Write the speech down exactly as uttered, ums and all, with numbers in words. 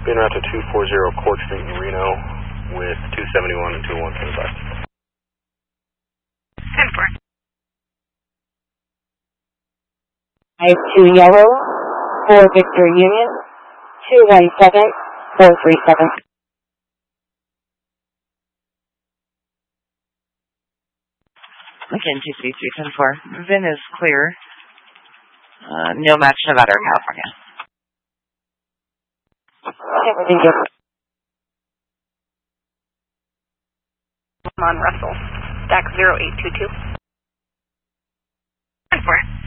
Being route to two forty Court Street in Reno with two seventy-one and two one twenty-five. ten four. five two Yellow, four Victor Union, two one seven, four three seven. Again, two three three ten four. Vin is clear. Uh, no match, Nevada or California. Thank you. I'm on Russell. Stack zero eight two two. ten four.